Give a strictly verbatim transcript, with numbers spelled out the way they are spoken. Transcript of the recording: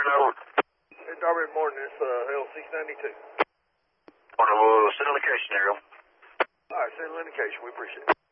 over. Hey, Darby, morning. It's uh, L six ninety-two. Morning, we'll send an indication, Ariel. All right, send an indication. We appreciate it.